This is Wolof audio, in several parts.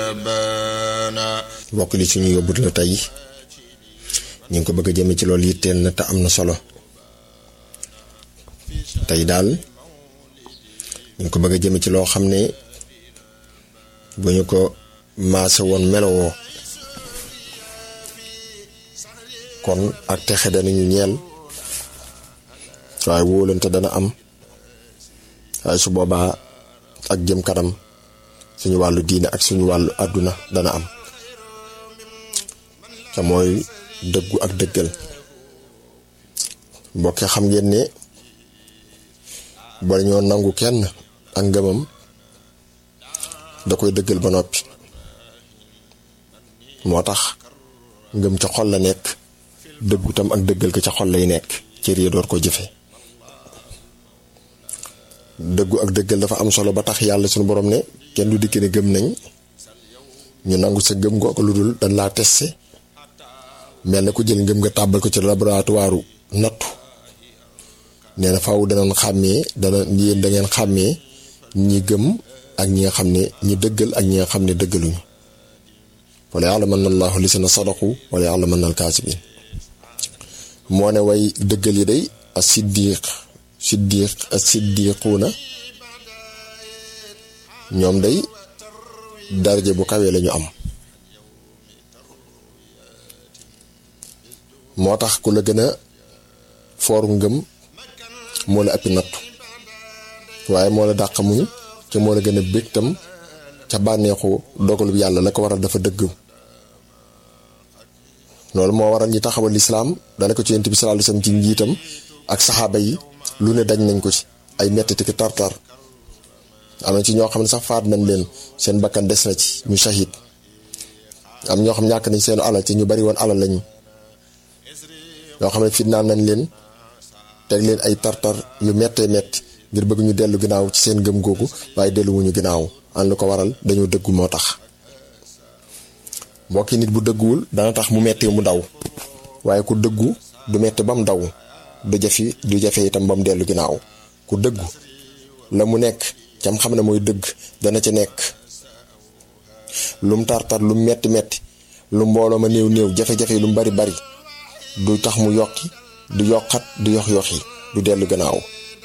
bokk li suñu yóbbut la tey ñu ngi ko bëgg a jëme ci loolu yitteel na te am na solo tey daal ñu ngi ko bëgg a jëme ci loo xam ne bu ñu ko maase woon melowoo kon ak texe danañu ñeel waaye wóolante dana am waaye su boobaa ak jëm kanam suñu wàllu diine ak suñu wàllu àdduna dana am te mooy dëggu ak dëggal mbokk xam ngeen ne bala ñoo nangu kenn ak ngëmam da koy dëggal ba noppi moo tax ngëm ca xol la nekk dëggu tam ak dëggal ko ca xol lay nekk cër yi door ko jëfe dëggu ak dëggal dafa am solo ba tax yàlla suñu borom ne kenn du dikk ne gëm nañ ñu nangu sa gëm googu lu dul dañ laa testé mel na ku jël ngëm nga tàbbal ko ci laboratoire nattu nee na faaw danañ xàmmee yéen da ngeen xàmmee ñi gëm ak ñi nga xam ne ñi dëggal ak ñi nga xam ne dëggaluñu wala ya'lamanna Allahu lisina sadaqu wala ya'lamanna al-kaasibin moo ne way dëggal yi day as-siddiquuna ñoom day daraje bu kawee lañu am moo tax ku la gën a fooru ngëm moo la ëppi nattu waaye moo la dàq muñ ca moo la gën a bég tam ca bànneexu dogalu yàlla la ko waral dafa dëgg loolu moo waral ñi taxawal lislaam dana ko ci yonent bi sallallahu alayhi wasallam ci njiitam ak saxaaba yi lu ne dañ nañ ko ci ay metti ki tartar am na ci ñoo xam ne sax faat nañ leen seen bakkan des na ci ñu shahid am ñoo xam ñàkk nañ seen alal ci ñu bari woon alal lañu ñoo xam ne fitnaan nañ leen teg leen ay tartar yu mettee metti ngir bëgg ñu dellu ginnaaw ci seen gëm googu waaye delluwuñu ginnaaw an lu ko waral dañoo dëggu moo tax mbokki nit bu dëgguwul dana tax mu metti mu daw waaye ku dëggu du metti ba mu daw du jafe itam ba mu dellu ginnaaw ku dëggu la mu nekk cam xam ne mooy dëgg dana ca nekk lum tartar lum metti metti lu mbooloo ma néew néew jafe-jafe lu mu bari bari du tax mu yokki du yokkat du yox-yoxi du dellu gannaaw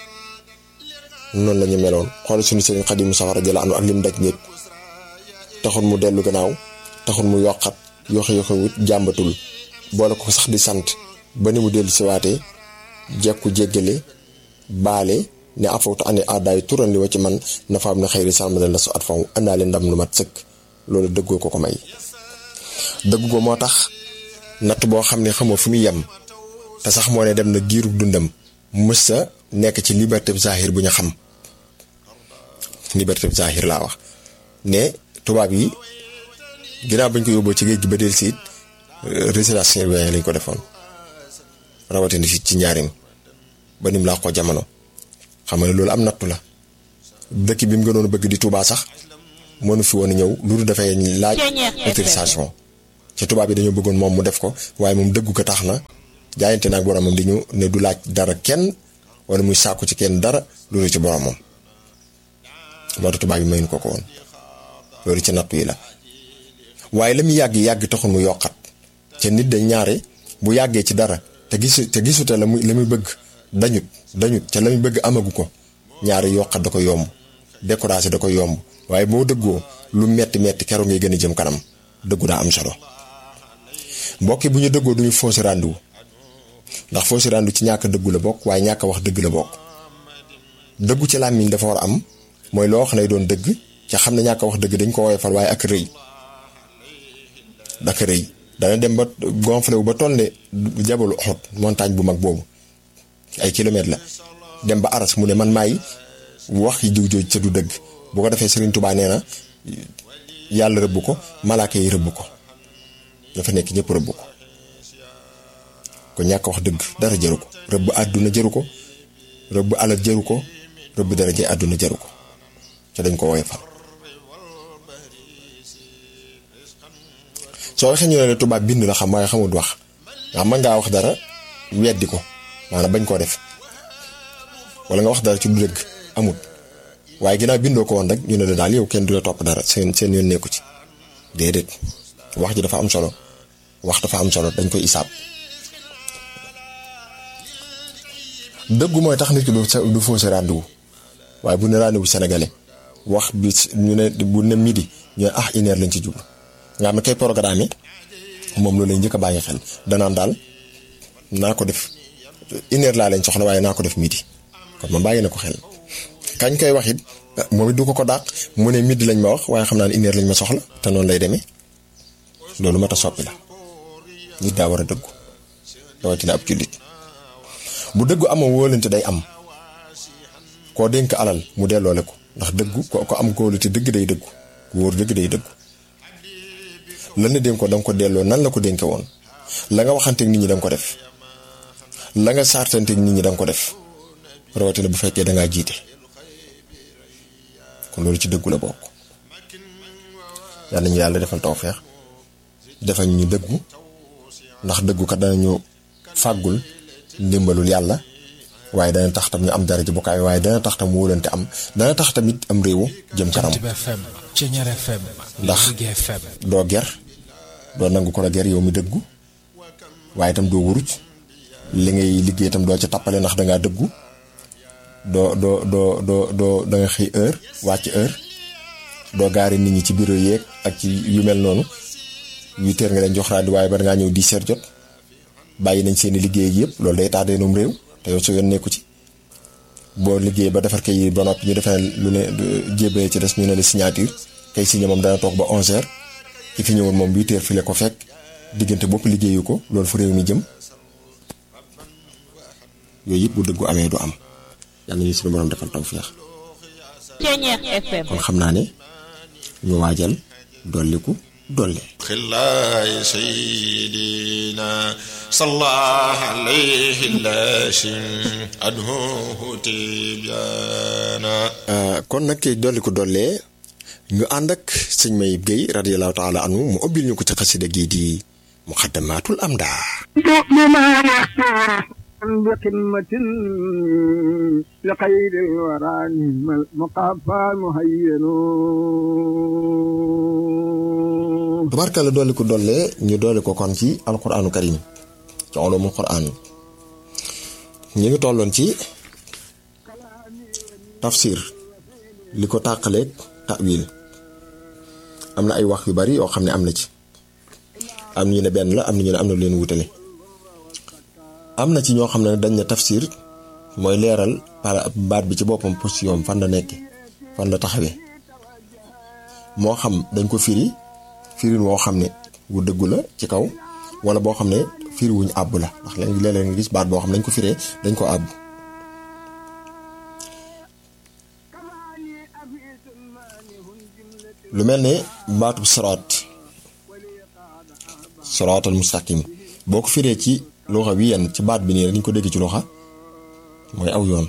noonu la ñu meloon xool suñu sëriñ Xadim Safara jëla anu ak lim daj ñépp taxul mu dellu gannaaw taxul mu yokkat yoxi-yoxi wut jàmbatul boole ko sax di sant ba ni mu dellu siwaatee jekku jéggale baale ne afawtu ane addaay turan li wa ci man nafaam na xëyri salmane la su at faw àndaale ndam lu mat sëkk loolu dëggoo ko may dëggu ko moo tax natt boo xam ne xamoo fu muy yem te sax moo ne dem na giiru dundam mës sa nekk ci liberté zahir bu ñu xam liberté zahir laa wax ne tubaab yi ginnaaw bañ ko yóbboo ci géej gi ba del siit résidence surveillée lañ ko defoon rawatina fi ci njaarim ba nim laa ko jamono xam nga ne loolu am nattu la dëkk bi mu gënoon bëgg di Touba sax mënu fi woon ñëw loolu dafay laaj autorisation ci tubaab yi dañoo bëggoon moom mu def ko waaye moom dëggu ko tax na jaayante naag boromam di ñu ne du laaj dara kenn wala muy sàkku ci kenn dara loolu ci boromam moo tax tubaab yi mayuñ ko woon loolu ci nattu yi la waaye la muy yàgg taxul mu yokkat ca nit dañ ñaare bu yàggee ci dara te gisute la muy bëgg dañut ca la muy bëgg amagu ko ñaare yokkat da ko yomb découragé da ko yomb waaye boo dëggoo lu metti keroog ngay gën a jëm kanam dëggu daa am solo mbokki bu ñu dëggoo duñu fausse rendez-vous ndax fausse rendez-vous ci ñàkk dëggu la bokk waaye ñàkk wax dëgg la bokk dëggu ci làmmiñ dafa war a am mooy loo wax ne doon dëgg ca xam ne ñàkk wax dëgg dañ ko woyofal waaye ak rëy dana dem ba gonflé wu ba toll ne jabalu Uhud montagne bu mag boobu ay kilomètres la dem ba aras mu ne man maay wax yi jiw jooj ca du dëgg bu ko defee Serigne Touba nee na yàlla rëbb ko malaaka yi rëbb ko dafa nekk ñëpp rëbb ko kon ñàkk wax dëgg dara jëru ko rëbb àdduna jëru ko rëbb alal jëru ko rëbb daraje àdduna jëru ko ca dañ ko woyofal soo waxee ñu ne tubaab bind la xam waaye xamul wax ndax mën ngaa wax dara weddi ko maanaam bañ koo def wala nga wax dara ci du dëgg amut waaye ginnaaw bindoo ko woon rek ñu ne la daal yow kenn du la topp dara seen yoon nekku ci déedéet wax ji dafa am solo wax dafa am solo dañ koy isaab. dëggu mooy tax nit ki du fausse rendez-vous waaye bu ne rendez-vous sénégalais wax bi ñu ne bu ne midi ñu ne une heure lañ ci jublu nga xam ne kay programme moom loolu lay njëkk a bàyyi xel danaan daal naa ko def une heure laa leen soxla waaye naa ko def midi kon moom bàyyi na ko xel. kañ koy wax it moom it du ko dàq mu ne midi lañ ma wax waaye xam naa ne une heure lañ ma soxla te noonu lay demee loolu mat a soppi la nit daa war a dëggu rawatina ab jullit bu dëggu amoo wóolante day am koo dénk alal mu delloole ko ndax dëggu ko am kóolute dëgg day dëggu wóor dëgg day dëggu lan la dénk ko danga ko delloo nan la ko dénke woon la nga waxanteeg nit ñi danga ko def la nga saartanteeg nit ñi danga ko def rawatina bu fekkee dangaa jiite kon loolu ci dëggu la bokk. yàlla ñu yàlla defal tawfeex defal ñu dëggu ndax dëggu kat danañu fàggul ndimbalul yàlla waaye dana tax tam ñu am dara ji bokkaay waaye dana tax tam wóolante am dana tax tamit am réew jëm kanam ndax doo ger doo nangu ko la ger yow mi dëggu waaye tam doo wuruj li ngay liggéey tam doo ca tappale ndax dangaa dëggu doo da nga xëy heure wàcc heure doo gaari nit ñi ci bureau yeeg ak ci yu mel noonu 8 heures nga leen jox raadi waaye ba dangaa ñëw 10 heures jot bàyyi nañ seeni liggéey yëpp loolu day tardé noom réew te yow su yoon nekku ci boo liggéey ba defar kay ba noppi ñu defee lu ne jébee ci des ñu ne la signature kay signé moom dana toog ba 11 heures ki fi ñëwoon moom 8 heures fi la ko fekk diggante bopp liggéeyu ko loolu fu réew mi jëm yooyu yëpp bu dëggu amee du am yàlla ñu suñu borom defal tawfeex kon xam naa ne ñu waajal dolliku dolli xillaay sayyidina sallallahu alayhi lashim adhuhu tibyana kon nag dolliku dollee ñu ànd ak sëñ Mayib Gueye radiyallahu taala anhu mu ubbil ñu ko ci xasida gi di muqaddamatul amda بقمة لخير الورى مقافى مهين tubarkalla dolli ko dollee ñu dolli ko kon ci alquraanu karim ci ulumul quraan ñu ngi tolloon ci tafsir li ko tàqaleeg ta'wil am na ay wax yu bari yoo xam ne am na ci am ñu ne benn la am na ñu ne am na lu leen wutale am na ci ñoo xam ne dañ ne tafsir mooy leeral baat bi ci boppam position fan la nekk fan la taxawee moo xam dañ ko firin woo xam ne wu dëggu la ci kaw wala boo xam ne firi wuñ àbb la ndax léeg-léeg nga gis baat boo xam ne dañ ko firee dañ ko àbb lu mel ne baatu siraatal mustaqim boo ko firee ci loxa wi yenn ci baat bi nii rek ñu ko dégg ci loxa mooy aw yoon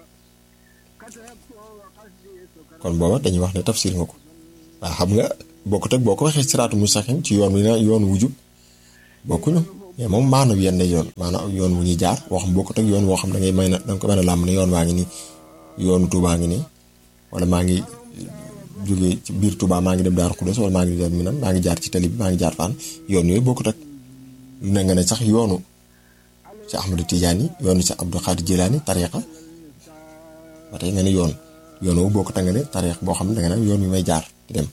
kon booba dañuy wax ne tafsir nga ko waaw xam nga bokkut ak boo ko waxee siraatu mustaqim ci yoon wi na yoon wujub bokkuñu mais moom maanaam yenn yoon maanaam yoon wu ñuy jaar woo xam bokkut ak yoon woo xam da ngay may na danga ko mën a làmb ne yoon waa ngi nii yoonu Touba ngi nii wala maa ngi jógee ci biir Touba maa ngi dem Daaru Xudoos wala maa ngi dem Minam maa ngi jaar ci tali bi maa ngi jaar faan yoon yooyu bokkut ak lu ne nga ne sax yoonu ci Ahmadu Tijaani yoonu ci Abdul Xaadir Jilaani tariixa ba tey nga ne yoon woowu bokkut ak nga ne tariix boo xam ne danga ne yoon wi may jaar di dem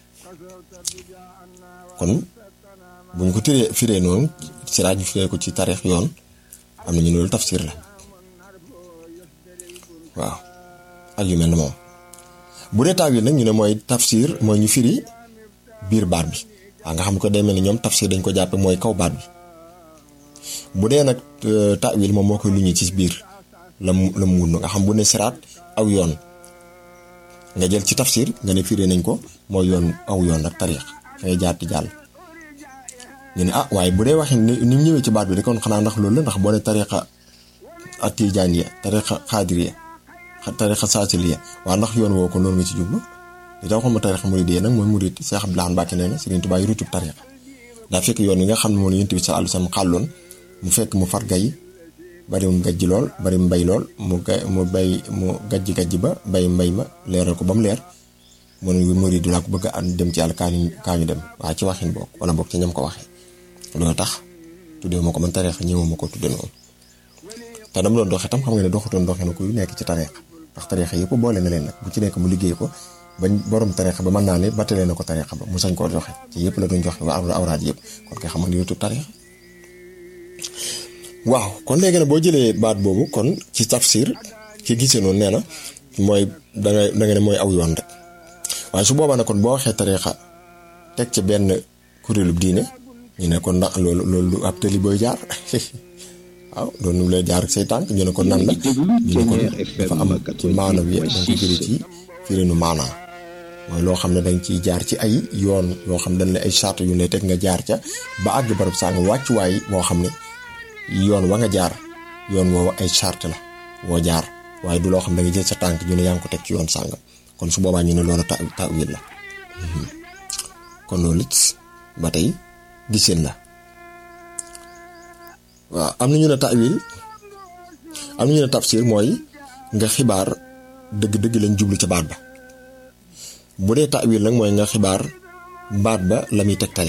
kon bu ñu ko firee noonu siraaj ñu firee ko ci tariix yoon am na ñu loolu tafsir la waaw ak yu mel ne moom bu dee taawil nag ñu ne mooy tafsir mooy ñu firi biir baat bi waaw nga xam ko day mel ni ñoom tafsir dañ ko jàppe mooy kaw baat bi bu dee nag taawil moom moo koy lu ñu ci biir la mu wund nga xam bu ne siraat aw yoon nga jël ci tafsir nga ne firi nañ ko mooy yoon aw yoon ak tariix fa ngay jaar di jàll ñu ne ah waaye bu dee waxee ni mu ñëwee ci baat bi de kon xanaa ndax loolu la ndax boo ne tariixa atijaaniya tariixa xaadiriya tariixa saasiliya waaw ndax yoon woo ko loolu nga ci jublu li tax waxuma tariixa muridiyya nag mooy murid Seex Abdul Ahad Mbàkke nee na Sëriñ Tuubaa yi rutub tariixa daa fekk yoon wi nga xam ne moom la Yonent bi sallallaahu alayhi wa sallam xàlloon mu fekk mu far gay bari mu gajj lool bari mu mbay lool mu gajj ba bay mbay ma leeral ko ba mu leer mën murid laa ko bëgg a dem ci yàlla kaa ñu dem waaye ci waxin bokk wala bokk ci ñam ko waxee loolu tax tuddee ma ko man tariixa ñëwuma ko tudde noonu te dama doon doxee tam xam nga ne doxutoon doxee na ku nekk ci tariixa ndax tariixa yëpp boole na leen nag bu ci nekk mu liggéey ko bañ borom tariixa ba mën naa ne battalee na ko tariixa ba mu sañ koo joxe ci yëpp la doon joxe waa awraad yëpp kon kay xam nga ni yow tariixa waaw kon léegi nag boo jëlee baat boobu kon ci tafsir ki gisee noonu nee na mooy danga ne mooy aw yoon rek waaye su boobaa nag kon boo waxee tariixa teg ci benn kuréelu diine ñu ne kon ndax loolu ab tëli booy jaar waaw loolu nu lay jaar ak say tànk ñu ne ko nan la ñu ne kon dafa am ci maana bi dañ ko jëlee ci firinu maana mooy loo xam ne dañ ciy jaar ci ay yoon yoo xam dañ la ay charte yu ne teg nga jaar ca ba àgg barab sàng wàccuwaay boo xam ne yoon wa nga jaar yoon woowu ay charte la woo jaar waaye du loo xam da nga jël sa tànk ñu ne yaa ngi ko teg ci yoon sàng kon su boobaa ñu ne loolu ta'wil la kon loolu it ba tey giseen la waaw am na ñu ne ta'wil am na ñu ne tafsir mooy nga xibaar dëgg-dëgg lañ jublu ca baat ba bu dee ta'wil nag mooy nga xibaar baat ba la muy tegtale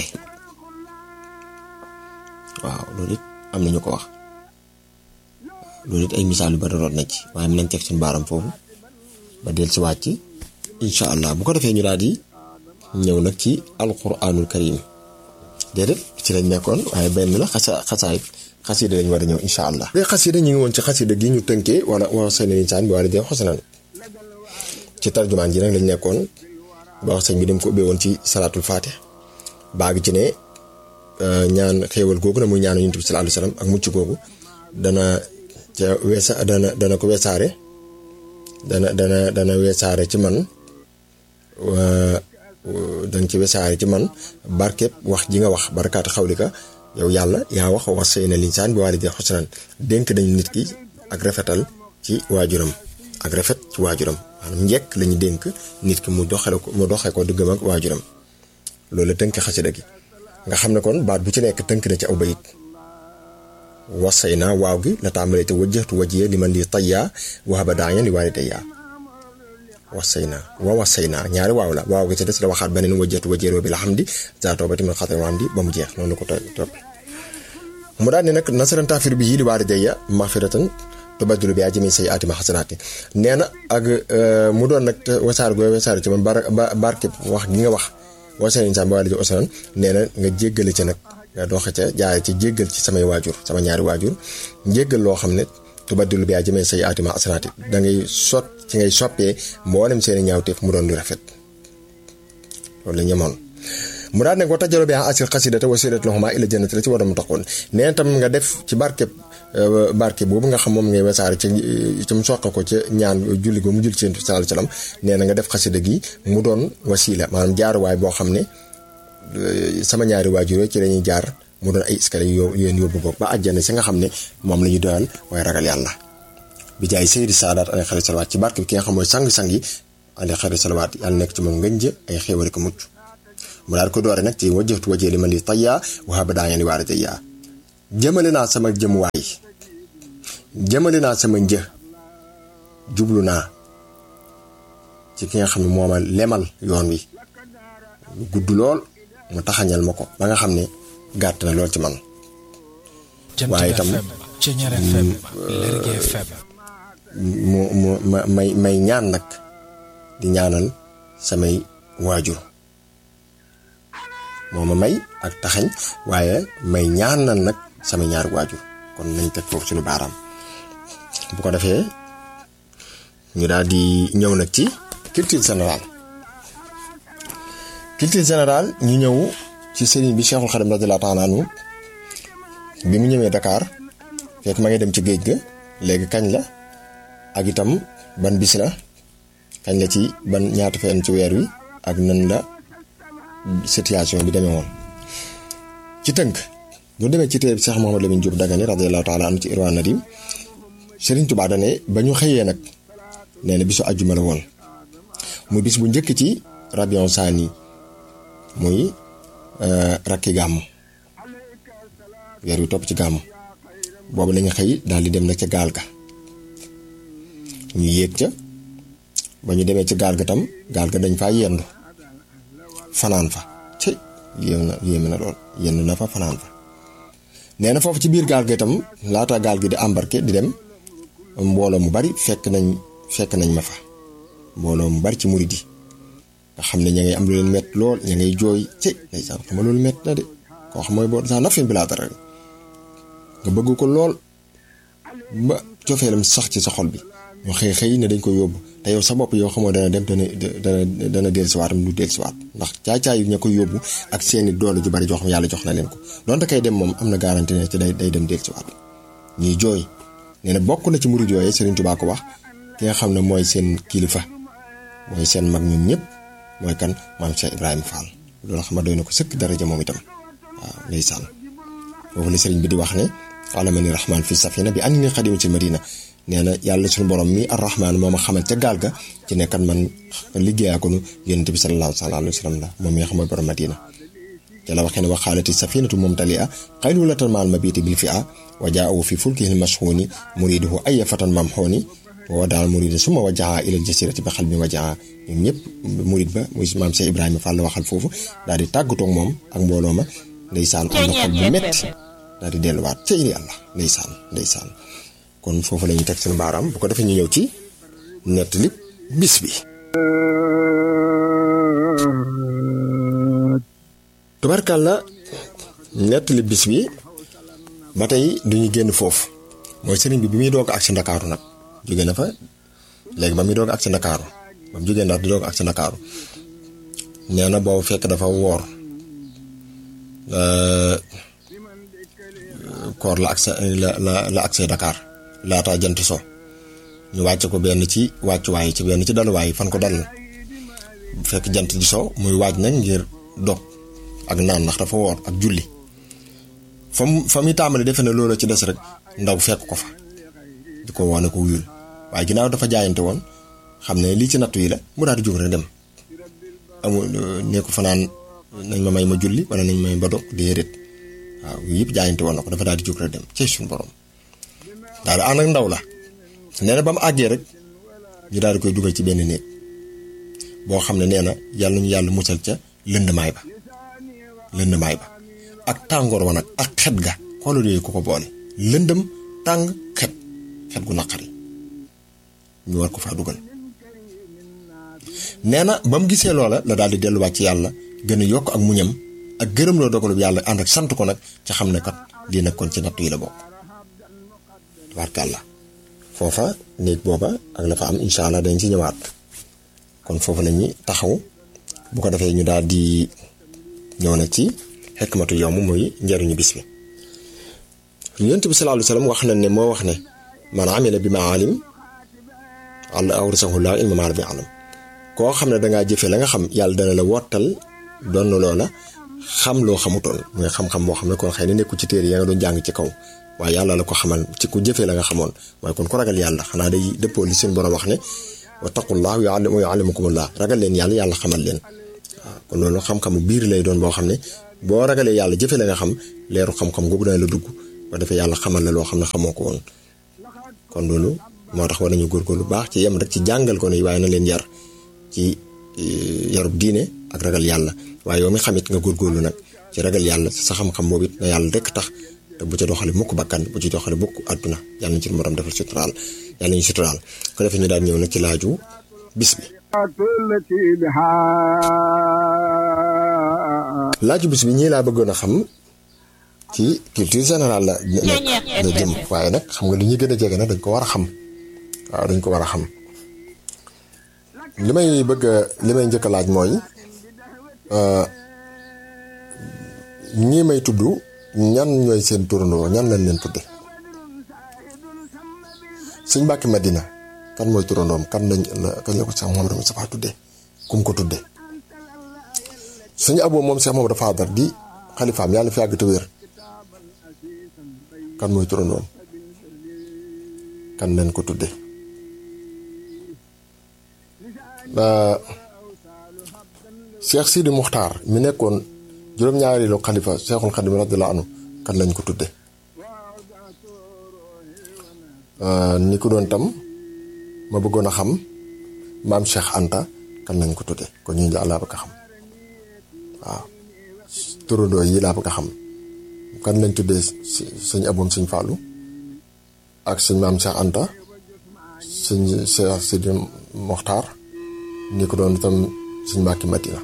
waaw loolu it am na ñu ko wax loolu it ay misaal yu bari root na ci waaye mën nañ teg suñu baaram foofu ba del si wàcc incha allah bu ko defee ñu daal di ñëw nag ci alquranul karim déedéet ci lañ nekkoon waaye benn la xasida lañ war a ñëw incha allah. léegi xasida ñu ngi woon ci xasida gi ñu tënkee wala wax seen insaan bi wala jëm xasanan ci tarjumaan ji nag lañ nekkoon ba wax sëñ bi dem ko ubbee woon ci salaatul faatih baag ci ne ñaan xéewal googu na muy ñaanu Yonent bi sallallahu alayhi wasallam ak mucc googu dana ca dana ko weesaare dana weesaare ci man dañ ci weesaare ci man barkeb wax ji nga wax barakaatu xawlika yow yàlla yaa wax wasayna linsaan bi waalidayhi husnan dénk dañu nit ki ak rafetal ci waajuram ak rafet ci waajuram maanaam njëkk lañu dénk nit ki mu doxee ko diggam ak waajuram loolu la tënk xasida gi nga xam ne kon baat bu ci nekk tënk na ci aw bayit wasayna waaw gi la tàmbalee te wajjahtu wajhiya liman li tayya wa habadaayan li waalidayya wasayna ñaari waaw la waaw gi ci des la waxaat beneen wajjahtu wajhiya bil hamdi za tawbati min xatar hamdi ba mu jeex noonu la ko topp mu daal ne nag nasaran tafir bi yi li waalidayya maghfiratan tubaddilu bi ajmi sayyi'ati ma hasanati nee na ak mu doon nag wasaar ci man barke wax gi nga wax wasayna insaan bi waalidayhi husnan nee na nga jéggale ca nag nga doxe ca jaare ci jéggal ci samay waajur sama ñaari waajur njéggal loo xam ne tubaddilu bi ajmi sayyi'ati ma hasanati da ngay ci ngay soppee mboolem seeni ñaawteef mu doon lu rafet loolu la ñemoon mu daal ne ko tajalo bi asir xasidata wasilat lahuma ila jannati la ci waram taxoon nee tam nga def ci barke boobu nga xam moom ngay wesaare ci mu soqe ko ca ñaan julli go mu jul ci sallallahu alayhi wasallam nee na nga def xasida gi mu doon wasila maanaam jaaruwaay boo xam ne sama ñaari waajur ci lañuy jaar mu doon ay escalier yu yéen yóbbu ko ba àjjana si nga xam ne moom la ñu doyal waaye ragal yàlla bi jaay Seydi Saadaat alayhi xayri salawaat ci barke bi ki nga xam mooy sang-sang yi alayhi xayri salawaat yàlla nekk ci moom ngënj ay xéewal ko mucc mu daal ko doore nag ci wajjahtu wajhiya liman li tayya wa habadaayan li waalidayya jëmale naa sama jëmuwaay jëmale naa sama jublu naa ci ki nga xam ne moo ma lemal yoon wi lu gudd lool mu taxañal ma ko ba nga xam ne gàtt na lool ci man waaye itam mu may ñaan nag di ñaanal samay waajur moo ma may ak taxañ waaye may ñaanal nag samay ñaari waajur kon nañ teg foofu suñu baaraam bu ko defee ñu daal di ñëw nag ci culture générale ñu ñëw ci sëriñ bi Cheikhul Khadim radiyallahu ta'ala anhu bi mu ñëwee Dakar fekk ma ngi dem ci géej ga léegi kañ la ak itam ban bis la kañ la ci ban ñaata fan ci weer wi ak nan la situation bi demee woon ci tënk ñu demee ci téere bi Cheikh Mouhamadou Lamine Diop Dagana radiyallahu ta'ala anhu ci Irwan Nadim Serigne Touba dane ba ñu xëyee nag nee na bisu àjjuma la woon muy bis bu njëkk ci Rabion Sani muy rakki gàmm weer wi topp ci gàmm boobu lañu xëy daal di dem nag ca gaal ga ñu yéeg ca ba ñu demee ci gaal ga tam gaal ga dañ faa yendu fanaan fa ci yéeme na lool yendu na fa fanaan fa. nee na foofu ci biir gaal ga itam laata gaal gi di embarqué di dem mbooloo mu bari fekk nañ ma fa mbooloo mu bari ci murid yi nga xam ne ña ngay am lu leen mett lool ña ngay jooy ci ndeysaan xam nga loolu mett na de koo xam mooy boo sax nafin bi laa dara nga bëgg ko lool ba cofeelam sax ci sa xol bi ñu xëy ne dañ ko yóbbu te yow sa bopp yow xamoo dana dem dana dellusiwaatam du dellusiwaat ndax caay-caay yu ña koy yóbbu ak seeni doole ju bari jox xam yàlla jox na leen ko donte kay dem moom am na garantie ne ci day dem dellusiwaat ñuy jooy nee na bokk na ci murid yooyu Serigne Touba ko wax ki nga xam ne mooy seen kilifa mooy seen mag ñun ñëpp mooy kan maam Cheikh Ibrahima Fall loolu xam nga doy na ko sëkk daraja moom itam waaw ndeysaan foofu la Serigne bi di wax ne alamani rahman fi safina bi anni xadimu ci madina nee na yàlla suñu borom mi arrahman moo ma xamal ca gaal ga ci nekkat man liggéeyaa ko nu yonent bi sallallahu alayhi wa sallam la moom mi nga xam mooy borom madina te la waxee ne waxaalati safinatu mumtalia xaylulatan maal mabiti bil fi a wa jaawu fi fulkihi mashhuni muriduhu ay fatan mamhuni wa daal murida suma wajaa ilal jasirati ba xal bi wajaa ñun ñëpp murid ba muy maam Cheikh Ibrahima Fall la waxal foofu daal di tàggatoo ak moom ak mbooloo ma ndeysaan am na xol bu metti daal di delluwaat ca ili Allah ndeysaan kon foofu la ñuy teg seen baaraam bu ko defee ñu ñëw ci nettali bis bi. tubarkalla nettali bis bi ba tey duñu génn foofu mooy sëriñ bi muy doog ak si Ndakaaru nag jóge na fa léegi ba muy doog ak si Ndakaaru ba mu jógee ndax di doog ak si Ndakaaru nee na boobu fekk dafa woor koor la accès Dakar laata jant so ñu wàcc ko benn ci wàccuwaay ci benn ci daluwaay fan ko dal fekk jant di so muy waaj nag ngir dog ak naan ndax dafa woor ak julli fa muy tàmbali defe ne loolu ci des rek ndaw fekk ko fa di ko woone ko wuyul waaye ginnaaw dafa jaayante woon xam ne lii ci nattu yi la mu daal di jóg rek dem amul ne ko fanaan nañ ma may ma julli wala nañ may ba dog déedéet waaw yooyu yëpp jaayante woon na ko dafa daal di jóg rek dem ci suñu borom daal di ànd ak ndaw la nee na ba mu àggee rek ñu daal di koy dugal ci benn néeg boo xam ne nee na yàlla nañu yàlla musal ca lëndamaay ba ak tàngoor wa nag ak xet ga xoolal yooyu ko boole lëndëm tàng xet gu naqari ñu war ko faa dugal nee na ba mu gisee loola la daal di delluwaat ci yàlla gën a yokk ak muñam ak gërëm loo dogalub yàlla ànd ak sant ko nag ca xam ne kat lii nag kon ci nattu yi la bokk tubaarkàlla foofa néeg booba ak la fa am incha allah dañ ci ñëwaat kon foofu la ñuy taxaw bu ko defee ñu daal di ñëw nag ci xikmatu yawm mooy njariñu bis bi. Yonent bi sallallahu alayhi wa sallam wax na ne moo wax ne man amila bi ma alim awrasahu llaahu ilma maa lam ya'lam koo xam ne dangaa jëfee la nga xam yàlla dana la wottal doon loola xam loo xamutoon mooy xam-xam boo xam ne kon xëy na nekku ci téere ya nga doon jàng ci kaw waaye yàlla la ko xamal ci ku jëfee la nga xamoon waaye kon ku ragal yàlla xanaa day dëppoo li seen borom wax ne wattaqullaaha wa yu'allimukumullaah ragal leen yàlla xamal leen waaw kon loolu xam-xamu biir lay doon boo xam ne boo ragalee yàlla jëfee la nga xam leeru xam-xam googu dana la dugg ba defee yàlla xamal la loo xam ne xamoo ko woon kon loolu moo tax war nañu góorgóorlu baax ci yem rek ci jàngal ko ne waaye na leen yar ci yarub diine ak ragal yàlla waaye yow mi xamit nga góorgóorlu nag ci ragal yàlla sa xam-xam boobu it na yàlla rek tax te bu ca doxale mukk bakkan bu ci doxale mukk àdduna yàlla nañu ci morom defal suturaal yàlla nañu suturaal ko defee ñu daal ñëw nag ci laaju bis bi. laaju bis bi ñii laa bëggoon a xam ci culture générale la jëm waaye nag xam nga li ñuy gën a jege nag dañ ko war a xam waaw dañ ko war a xam li may njëkk a laaj mooy ñii may tudd ñan ñooy seen turandoo ñan lañ leen tudde Sëñ Mbàkke Madina kan mooy turandoom kan la ko Cheikh Mouhamadou Moustapha tudde kum ko tudde Sëñ Abo moom Cheikh Mouhamadou Fadal di xalifaam yàlla fi yàgg te wér kan mooy turandoom kan leen ko tudde Cheikh Sidi Muxtaar mi nekkoon juróom-ñaareelu xalifa Cheikhul Xadim radiyallahu anhu kan lañ ko tudde ni ko doon tam ma bëggoon a xam maam Cheikh Anta kan lañ ko tudde kon ñu daal laa bëgg a xam waaw turandoo yi laa bëgg a xam kan lañ tuddee sëñ Aboum sëñ Fallou ak sëñ maam Cheikh Anta sëñ Cheikh Sidi Mokhtar ni ko doon itam sëñ Màkki Madina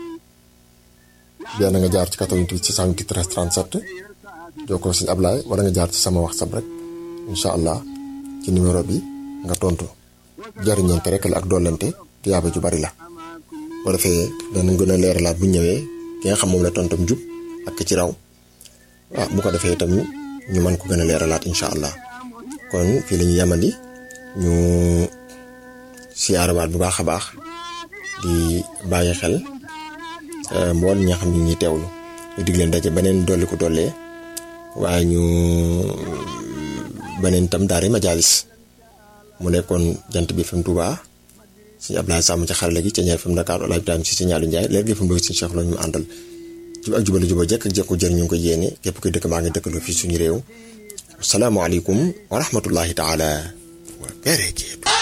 benn nga jaar ci 88 613 37 jokkoo sëñ Ablaye wala nga jaar ci sama WhatsApp rek incha allah ci numéro bi nga tontu jariñante rek la ak dollante tiyaaba ju bari la boo defee danañ gën a leeralaat bu ñëwee ki nga xam moom la tontam jub ak ci raw bu ko defee itam ñu mën ko gën a leeralaat incha allah kon fii la ñu yamandi ñu siyaarawaat bu baax a baax di bàyyi xel mbool ñi nga xam ne ñuy teewlu ñu dig leen daje beneen dolli ko dollee waaye ñu beneen tam daari majaalis mu nekkoon jant bi FM Touba suñu Ablaye Sàmm ci xarala gi ca ñaar FM Dakar Ola Ibrahima si signaalu Ndiaye léegi FM Ndoye suñu Cheikh la ñu àndal jub ak jubali juba jekk ak jekku jër ñu ngi ko yéene képp koy dëkk maa ngi dëkkaloo fii suñu réew asalaamaaleykum wa rahmatullahi taala wa barakaatu